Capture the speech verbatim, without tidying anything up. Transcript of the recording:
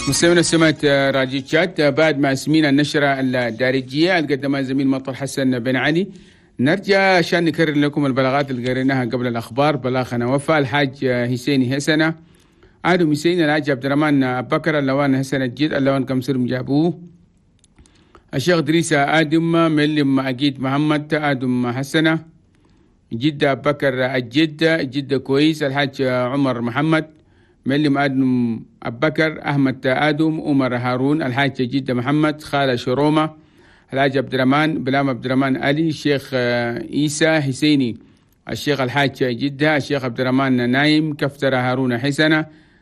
مستمعينا سمعت راديو تشات. بعد ما سمينا النشرة الدارجية اللي قدمها زميل مطر حسن بن علي، نرجع عشان نكرر لكم البلاغات اللي قريناها قبل الأخبار. بلاغنا وفاء الحاج حسيني حسنة، آدم حسين، الحاج عبد الرحمن بكر، اللوان حسن الجد، اللوان كمسر مجابوه، الشيخ إدريس آدم، ملم أكيد محمد آدم حسنة، جدة بكر الجد، جدة كويس، الحاج عمر محمد، ملم آدم بكر، أحمد آدم، عمر هارون، الحاج جدة محمد، خالة شرومة، الحاج عبد الرحمن، بلام عبد الرحمن علي، الشيخ عيسى حسيني، الشيخ الحاج جدة، الشيخ عبد الرحمن نايم، كفتر هارون حسنة،